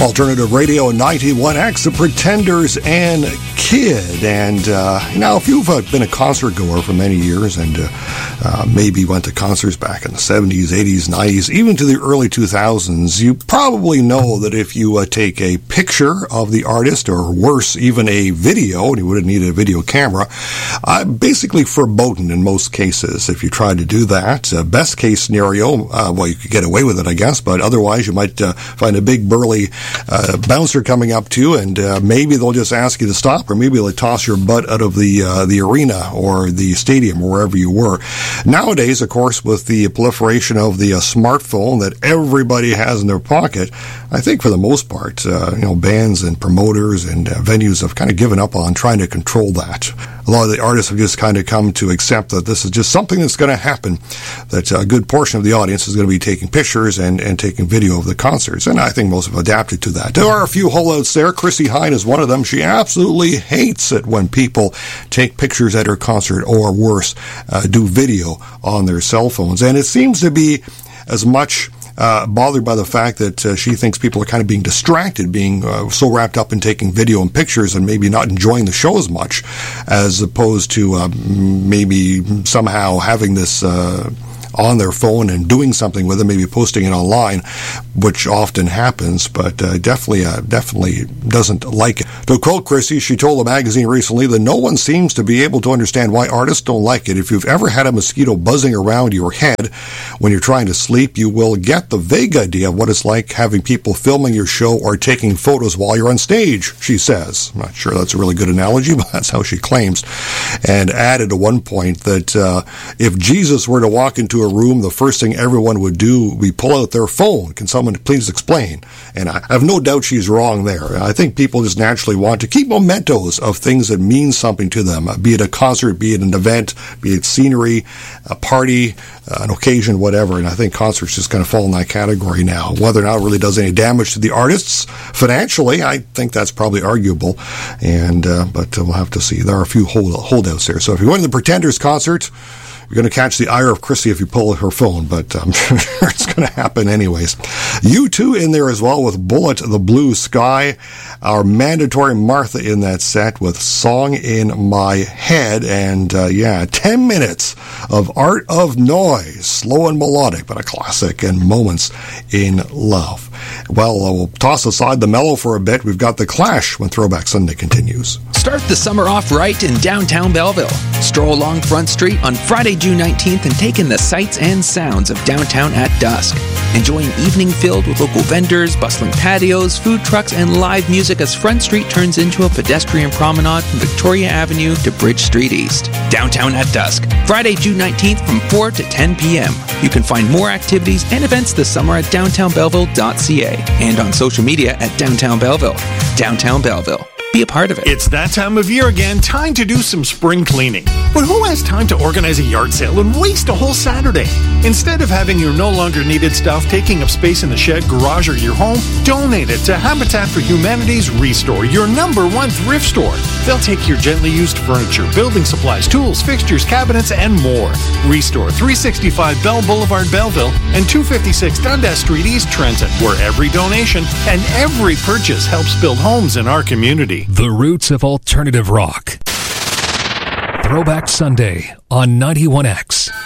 Alternative Radio 91X, The Pretenders and Kid. And now, if you've been a concert goer for many years and maybe went to concerts back in the 70s, 80s, 90s, even to the early 2000s, you probably know that if you take a picture of the artist, or worse, even a video, and you wouldn't need a video camera, basically verboten in most cases if you try to do that. Best case scenario, well, you could get away with it, I guess, but otherwise you might find a big burly bouncer coming up to you, and maybe they'll just ask you to stop, or maybe they'll toss your butt out of the arena or the stadium or wherever you were. Nowadays, of course, with the proliferation of the smartphone that everybody has in their pocket, I think for the most part, bands and promoters and venues have kind of given up on trying to control that. A lot of the artists have just kind of come to accept that this is just something that's going to happen, that a good portion of the audience is going to be taking pictures and taking video of the concerts, and I think most have adapted to that. There are a few holdouts there. Chrissie Hynde is one of them. She absolutely hates it when people take pictures at her concert, or worse, do video on their cell phones, and it seems to be as much bothered by the fact that she thinks people are kind of being distracted, being so wrapped up in taking video and pictures and maybe not enjoying the show as much, as opposed to maybe somehow having this on their phone and doing something with it, maybe posting it online, which often happens, but definitely doesn't like it. To quote Chrissie, she told the magazine recently that no one seems to be able to understand why artists don't like it. If you've ever had a mosquito buzzing around your head when you're trying to sleep, you will get the vague idea of what it's like having people filming your show or taking photos while you're on stage, she says. I'm not sure that's a really good analogy, but that's how she claims. And added at one point that if Jesus were to walk into a room, the first thing everyone would do would be pull out their phone. Can someone please explain? And I have no doubt she's wrong there. I think people just naturally want to keep mementos of things that mean something to them, be it a concert, be it an event, be it scenery, a party, an occasion, whatever. And I think concerts just kind of fall in that category now. Whether or not it really does any damage to the artists financially, I think that's probably arguable. But we'll have to see. There are a few holdouts there. So if you went to the Pretenders concert, you're going to catch the ire of Chrissie if you pull her phone, but I'm sure it's going to happen anyways. U2 in there as well with Bullet the Blue Sky. Our mandatory Martha in that set with Song in My Head. And 10 minutes of Art of Noise. Slow and melodic, but a classic, and Moments in Love. Well, we'll toss aside the mellow for a bit. We've got The Clash when Throwback Sunday continues. Start the summer off right in downtown Belleville. Stroll along Front Street on Friday, June 19th and take in the sights and sounds of downtown at dusk. Enjoy an evening filled with local vendors, bustling patios, food trucks, and live music as Front Street turns into a pedestrian promenade from Victoria Avenue to Bridge Street East. Downtown at dusk, Friday, June 19th from 4 to 10 p.m. You can find more activities and events this summer at downtownbelleville.ca and on social media at Downtown Belleville. Downtown Belleville. Be a part of it. It's that time of year again, time to do some spring cleaning. But who has time to organize a yard sale and waste a whole Saturday? Instead of having your no longer needed stuff taking up space in the shed, garage, or your home, donate it to Habitat for Humanity's Restore, your #1 thrift store. They'll take your gently used furniture, building supplies, tools, fixtures, cabinets, and more. Restore, 365 Bell Boulevard, Belleville, and 256 Dundas Street East, Trenton, where every donation and every purchase helps build homes in our community. The roots of alternative rock. Throwback Sunday on 91X.